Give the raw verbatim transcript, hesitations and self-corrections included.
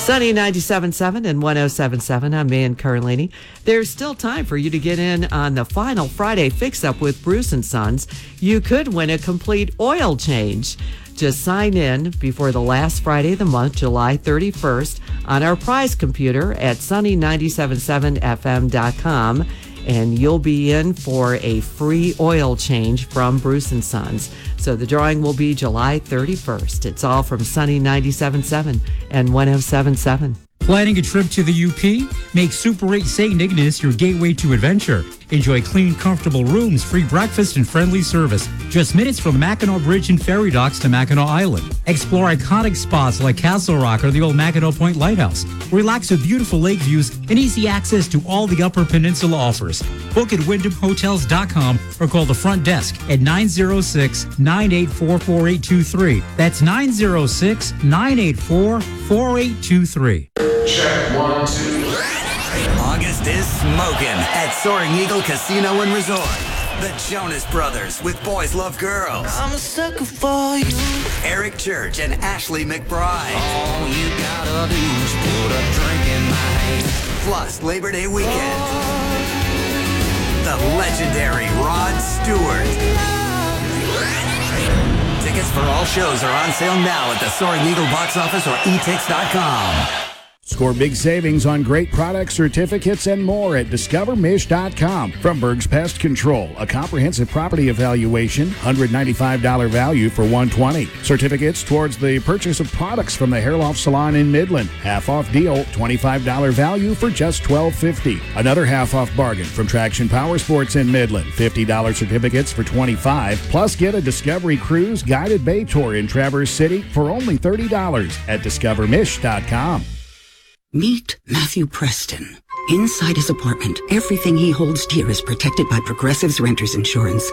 Sunny ninety-seven point seven and one oh seven point seven. I'm Ann Carlini. There's still time for you to get in on the final Friday fix-up with Bruce and Sons. You could win a complete oil change. Just sign in before the last Friday of the month, July thirty-first, on our prize computer at sunny nine seven seven f m dot com, and you'll be in for a free oil change from Bruce and Sons. So the drawing will be July thirty-first. It's all from Sunny ninety-seven point seven and one oh seven point seven. Planning a trip to the U P? Make Super eight Saint Ignace your gateway to adventure. Enjoy clean, comfortable rooms, free breakfast, and friendly service. Just minutes from Mackinac Bridge and ferry docks to Mackinac Island. Explore iconic spots like Castle Rock or the old Mackinac Point Lighthouse. Relax with beautiful lake views and easy access to all the Upper Peninsula offers. Book at wyndham hotels dot com or call the front desk at nine oh six, nine eight four, four eight two three. That's nine oh six, nine eight four, four eight two three. Check one, two. August is smoking at Soaring Eagle Casino and Resort. The Jonas Brothers with Boys Love Girls. I'm a sucker for you. Eric Church and Ashley McBride. All you gotta do is put a drink in my hand. Plus Labor Day weekend. The legendary Rod Stewart. Tickets for all shows are on sale now at the Soaring Eagle box office or e tix dot com. Score big savings on great products, certificates, and more at discover mish dot com. From Berg's Pest Control, a comprehensive property evaluation, one hundred ninety-five dollars value for one hundred twenty dollars. Certificates towards the purchase of products from the Hair Loft Salon in Midland. Half off deal, twenty-five dollars value for just twelve fifty. Another half off bargain from Traction Power Sports in Midland. fifty dollars certificates for twenty-five dollars. Plus get a Discovery Cruise guided bay tour in Traverse City for only thirty dollars at discover mish dot com. Meet Matthew Preston. Inside his apartment, everything he holds dear is protected by Progressive's Renter's Insurance.